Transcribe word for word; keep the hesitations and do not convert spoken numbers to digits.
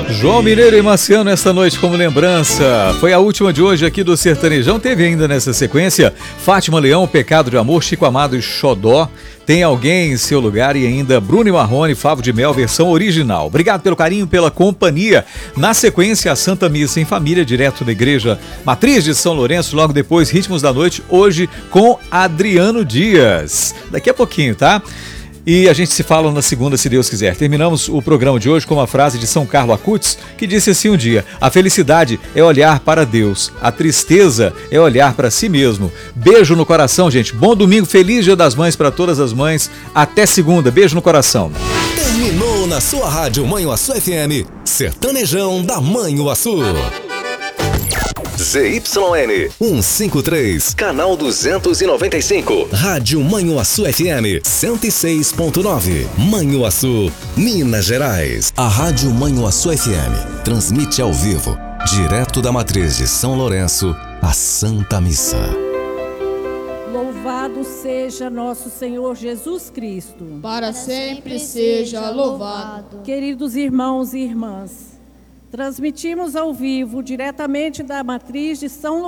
João Mineiro e Marciano, esta noite como lembrança. Foi a última de hoje aqui do Sertanejão. Teve ainda nessa sequência Fátima Leão, Pecado de Amor, Chico Amado e Xodó. Tem Alguém em Seu Lugar e ainda Bruno e Marrone, Favo de Mel, versão original. Obrigado pelo carinho, pela companhia. Na sequência, a Santa Missa em Família, direto da Igreja Matriz de São Lourenço. Logo depois, Ritmos da Noite, hoje com Adriano Dias. Daqui a pouquinho, tá? E a gente se fala na segunda, se Deus quiser. Terminamos o programa de hoje com uma frase de São Carlo Acutis, que disse assim um dia: a felicidade é olhar para Deus, a tristeza é olhar para si mesmo. Beijo no coração, gente. Bom domingo, feliz Dia das Mães para todas as mães. Até segunda, beijo no coração. Terminou na sua rádio Manhuaçu F M, Sertanejão da Manhuaçu. Z Y N cento e cinquenta e três, canal duzentos e noventa e cinco. Rádio Manhuaçu F M cento e seis ponto nove. Manhuaçu, Minas Gerais. A Rádio Manhuaçu F M transmite ao vivo, direto da Matriz de São Lourenço, a Santa Missa. Louvado seja nosso Senhor Jesus Cristo. Para sempre seja louvado. Queridos irmãos e irmãs, transmitimos ao vivo, diretamente da Matriz de São